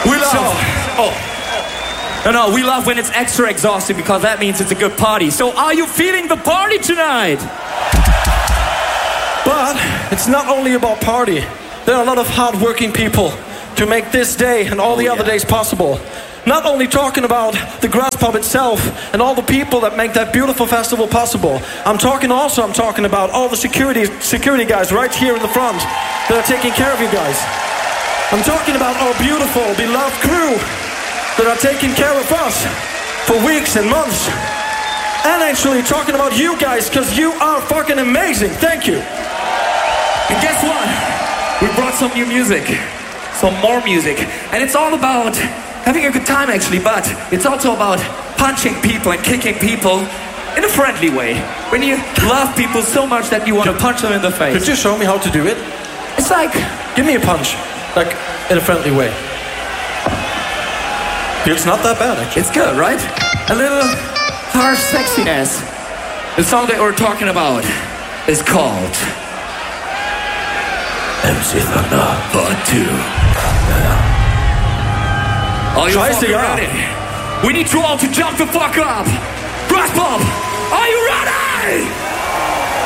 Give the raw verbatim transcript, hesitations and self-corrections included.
We love. So, oh. No, no, we love when it's extra exhausting because that means it's a good party. So are you feeling the party tonight? But it's not only about party. There are a lot of hard-working people to make this day and all the oh, other yeah. days possible. Not only talking about the Grass Pub itself and all the people that make that beautiful festival possible. I'm talking also, I'm talking about all the security security guys right here in the front that are taking care of you guys. I'm talking about our beautiful, beloved crew that are taking care of us for weeks and months. And actually talking about you guys, because you are fucking amazing. Thank you. And guess what? We brought some new music. Some more music. And it's all about having a good time actually, but it's also about punching people and kicking people in a friendly way. When you love people so much that you want to punch them in the face. Could you show me how to do it? It's like... Give me a punch. Like, in a friendly way. It's not that bad, actually. It's good, right? A little harsh sexiness. The song that we're talking about is called M C Thunder Part two. Are you fucking ready? We need you all to jump the fuck up. Grass Pub, are you ready?